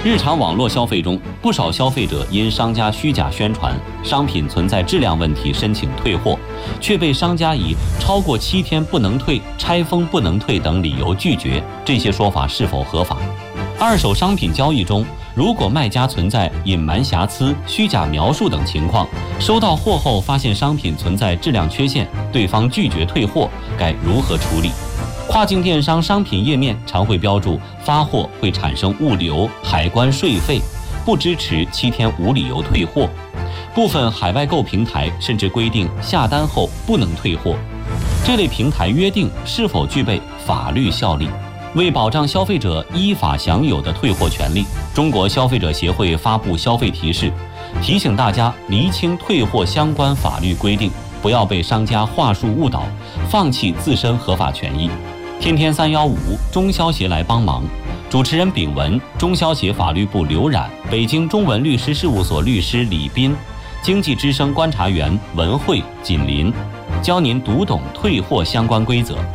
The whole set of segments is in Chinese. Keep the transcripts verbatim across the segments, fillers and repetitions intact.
日常网络消费中，不少消费者因商家虚假宣传商品存在质量问题申请退货，却被商家以超过七天不能退、拆封不能退等理由拒绝，这些说法是否合法？二手商品交易中，如果卖家存在隐瞒瑕疵、虚假描述等情况，收到货后发现商品存在质量缺陷，对方拒绝退货，该如何处理？跨境电商商品页面常会标注发货会产生物流、海关税费，不支持七天无理由退货。部分海外购平台甚至规定下单后不能退货。这类平台约定是否具备法律效力？为保障消费者依法享有的退货权利，中国消费者协会发布消费提示，提醒大家厘清退货相关法律规定，不要被商家话术误导，放弃自身合法权益。天天三幺五，中消协来帮忙。主持人秉文，中消协法律部刘冉，北京中文律师事务所律师李斌，经济之声观察员文慧、锦林，教您读懂退货相关规则。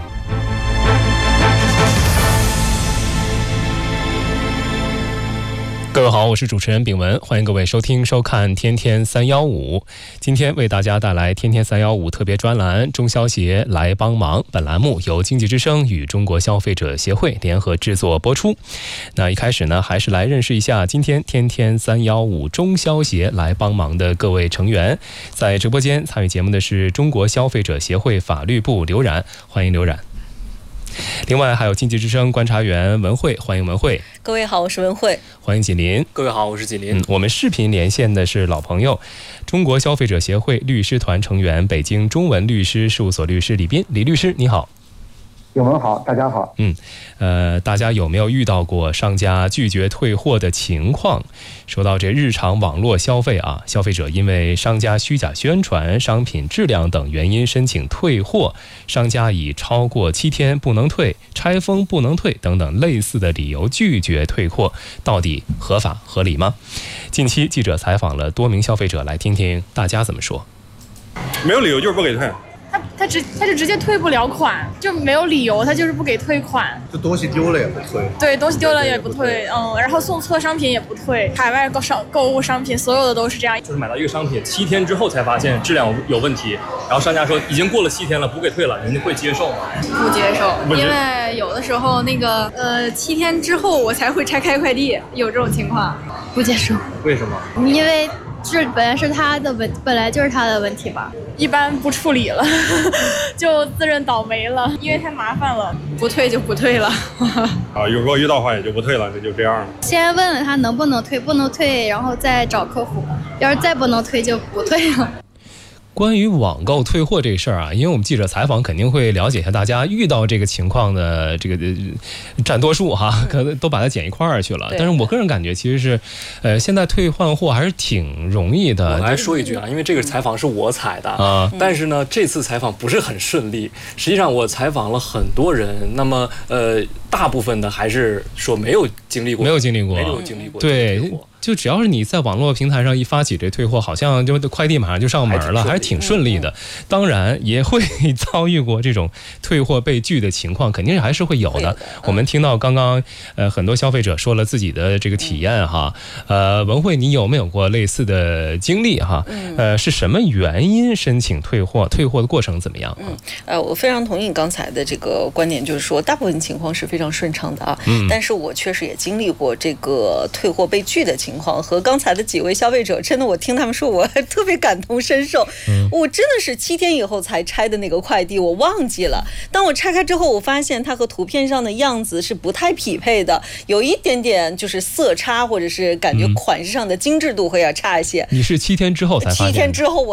各位好，我是主持人秉文，欢迎各位收听收看天天三幺五。今天为大家带来天天三幺五特别专栏，中消协来帮忙。本栏目由经济之声与中国消费者协会联合制作播出。那一开始呢，还是来认识一下今天天天三幺五中消协来帮忙的各位成员。在直播间参与节目的是中国消费者协会法律部刘冉，欢迎刘冉。另外还有经济之声观察员文慧，欢迎文慧。 各位好，我是文慧。 欢迎锦林。 各位好，我是锦林。 嗯，我们视频连线的是老朋友，中国消费者协会律师团成员，北京中文律师事务所律师李斌。李律师你好。 永文好，大家好。 嗯，呃，大家有没有遇到过商家拒绝退货的情况？说到这日常网络消费啊，消费者因为商家虚假宣传、商品质量等原因申请退货，商家以超过七天不能退、拆封不能退等等类似的理由拒绝退货，到底合法合理吗？近期记者采访了多名消费者，来听听大家怎么说。 没有理由就是不给退。 他他直他就直接退不了款，就没有理由，他就是不给退款。 就东西丢了也不退。 对，东西丢了也不退，嗯，然后送错商品也不退，海外购商购物商品所有的都是这样。 就是买到一个商品，七天之后才发现质量有问题，然后商家说已经过了七天了，不给退了，您会接受吗？ 不接受，因为有的时候那个呃七天之后我才会拆开快递，有这种情况， 不接受。 为什么？ 因为这本来是他的问，本来就是他的问题吧。 一般不处理了，就自认倒霉了，因为太麻烦了， 不退就不退了。 啊，如果遇到的话也就不退了，那就这样了。 先问问他能不能退，不能退，然后再找客服。要是再不能退就不退了。 关于网购退货这事儿啊，因为我们记者采访肯定会了解一下大家遇到这个情况的这个、呃、占多数哈，可能都把它捡一块儿去了。但是我个人感觉其实是，呃，现在退换货还是挺容易的。 我来说一句啊，因为这个采访是我采的啊，但是呢，这次采访不是很顺利。实际上我采访了很多人，那么呃，大部分的还是说没有经历过， 没有经历过， 没有经历过对。就只要是你在网络平台上一发起这退货，好像就快递马上就上门了，还是挺顺利的。当然也会遭遇过这种退货被拒的情况，肯定还是会有的。我们听到刚刚呃很多消费者说了自己的这个体验哈，呃文慧你有没有过类似的经历哈？呃是什么原因申请退货？退货的过程怎么样？ 嗯呃我非常同意你刚才的这个观点，就是说大部分情况是非常顺畅的啊。嗯，但是我确实也经历过这个退货被拒的情况。情况和刚才的几位消费者，真的我听他们说，我特别感同身受。嗯、我真的是七天以后才拆的那个快递，我忘记了。当我拆开之后，我发现它和图片上的样子是不太匹配的，有一点点就是色差，或者是感觉款式上的精致度会要差一些。 你是七天之后才发现？ 七天之后我。